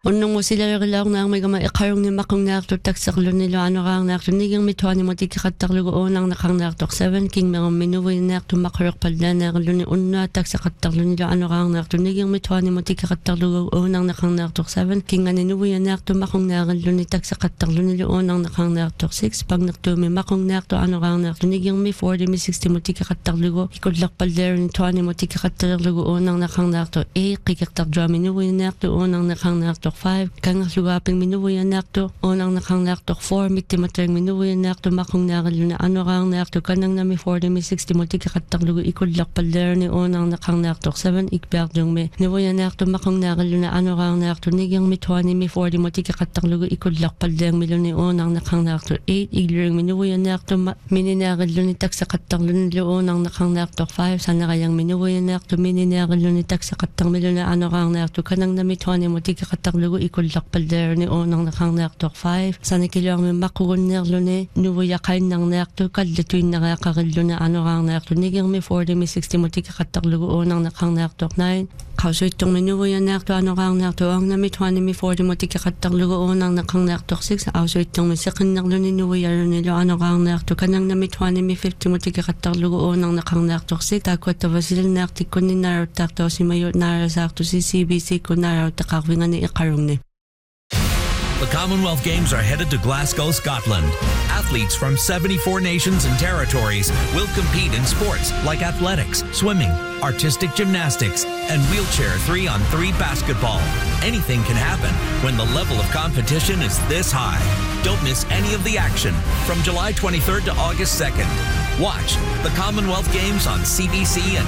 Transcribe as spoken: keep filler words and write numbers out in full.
Unong sila lang na may gama ikarong ni makong nakto taksaklo nilo ano kang nakto nigang mitwani mo tikikataklo unang nakang nakto seven king mga minuwi nakto makarok palda naklo ni unna taksakataklo nilo ano kang nakto nigang mitwani mo tikikataklo unang nakang nakto seven king ani nuwi nakto makong naklo ni taksakataklo nilo unang nakang nakto six pag nakto mi makong nakto ano kang nakto nigang mi forty mi sixty mo tikikataklo ikodlak palda ni twani mo tikikataklo unang nakang nakto eight kikataklo minuwi nakto unang nakang nakto five kang lugaping minuwi nakto unang nakang nakto four miti matreng minuwi nakto makong nakalo na ano kang nakto kanang nami forty mi sixty mo tikikataklo ikodlak palder ni unang nakang nakto seven ikberdong me minuwi nakto makong nakalo na ano kang nakto nigang mi twenty mi forty mo tikikataklo ikodlak palder milo ni unang nakang nakto eight iglering minuwi nakto mininakalo ni taksakataklo ni unang nakang nakto five sana kayang minuwi nakto mininakalo ni taksakatang milo na ano kang nakto kanang nami twenty mo tikikataklo ikodlak palder ni unang nakang nakto five sana kilang may makugun nerlo ni nuwayakain ng nakto kadlatuin nakakagalo na ano kang nakto nigang may forty mi sixty mo tikikataklo unang nakang nakto nine kauso itong minuwi nakto ano kang nakto ang nami twenty mi forty mo tikikataklo unang nakang nakto six kauso itong may second naklo ni nuwayaro nilo ano kang nakto kanang nami twenty mi fifty mo tikikataklo unang nakang nakto six takwata vasil nakti ko ni naraw takto si mayo naraw sakto si C B C ko naraw takawingan ni ikarong ni. The Commonwealth Games are headed to Glasgow, Scotland. Athletes from seventy-four nations and territories will compete in sports like athletics, swimming, artistic gymnastics, and wheelchair three on three basketball. Anything can happen when the level of competition is this high. Don't miss any of the action from July twenty-third to August second. Watch the Commonwealth Games on C B C and